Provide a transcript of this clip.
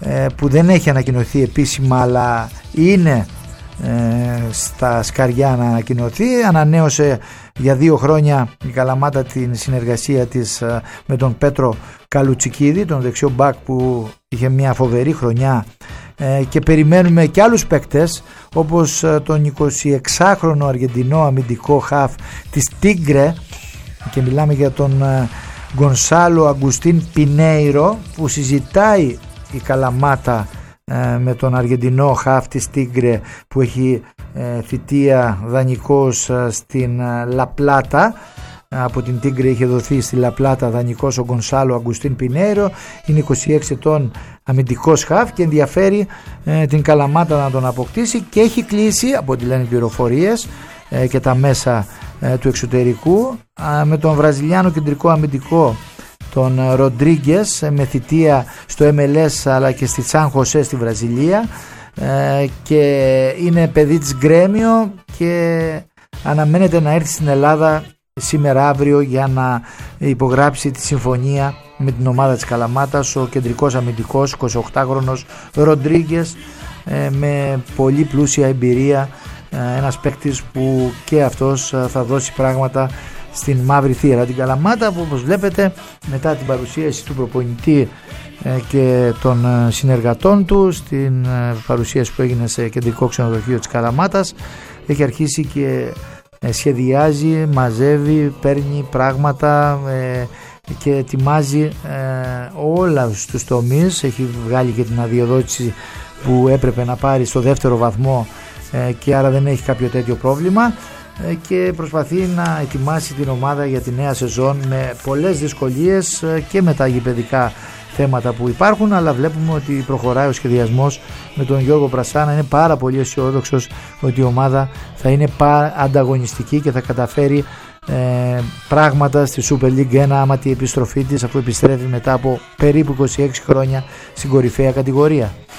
που δεν έχει ανακοινωθεί επίσημα, αλλά είναι στα σκαριά να ανακοινωθεί. Ανανέωσε για 2 χρόνια η Καλαμάτα την συνεργασία της με τον Πέτρο Καλουτσικίδη, τον δεξιό μπακ που είχε μια φοβερή χρονιά, και περιμένουμε και άλλους παίκτες όπως τον 26χρονο Αργεντινό αμυντικό χαφ της Τίγκρε, και μιλάμε για τον Γκονσάλο Αγκουστίν Πινέιρο, που συζητάει η Καλαμάτα με τον Αργεντινό χαφ της Τίγκρε που έχει θητεία δανεικός στην Λαπλάτα. Από την Τίγκρε είχε δοθεί στη Λαπλάτα δανεικός ο Γκονσάλο Αγκουστίν Πινέιρο. Είναι 26 ετών, αμυντικός χαφ, και ενδιαφέρει την Καλαμάτα να τον αποκτήσει, και έχει κλείσει, από ό,τι λένε οι πληροφορίες και τα μέσα του εξωτερικού, με τον Βραζιλιάνο κεντρικό αμυντικό τον Ροντρίγκες, με θητεία στο MLS αλλά και στη Σαν Χωσέ στη Βραζιλία, και είναι παιδί της Γκρέμιο και αναμένεται να έρθει στην Ελλάδα σήμερα αύριο για να υπογράψει τη συμφωνία με την ομάδα της Καλαμάτας. Ο κεντρικός αμυντικός 28χρονος Ροντρίγκες, με πολύ πλούσια εμπειρία, ένας παίκτης που και αυτός θα δώσει πράγματα στην μαύρη θύρα την Καλαμάτα, που όπως βλέπετε μετά την παρουσίαση του προπονητή και των συνεργατών του, στην παρουσίαση που έγινε σε κεντρικό ξενοδοχείο της Καλαμάτας, έχει αρχίσει και σχεδιάζει, μαζεύει, παίρνει πράγματα και ετοιμάζει όλα στους τομείς. Έχει βγάλει και την αδειοδότηση που έπρεπε να πάρει στο 2ο βαθμό, και άρα δεν έχει κάποιο τέτοιο πρόβλημα, και προσπαθεί να ετοιμάσει την ομάδα για τη νέα σεζόν με πολλές δυσκολίες και με τα γηπεδικά θέματα που υπάρχουν, αλλά βλέπουμε ότι προχωράει ο σχεδιασμός με τον Γιώργο Πρασάνα. Είναι πάρα πολύ αισιόδοξος ότι η ομάδα θα είναι ανταγωνιστική και θα καταφέρει πράγματα στη Super League 1 άμα τη επιστροφή της, αφού επιστρέφει μετά από περίπου 26 χρόνια στην κορυφαία κατηγορία.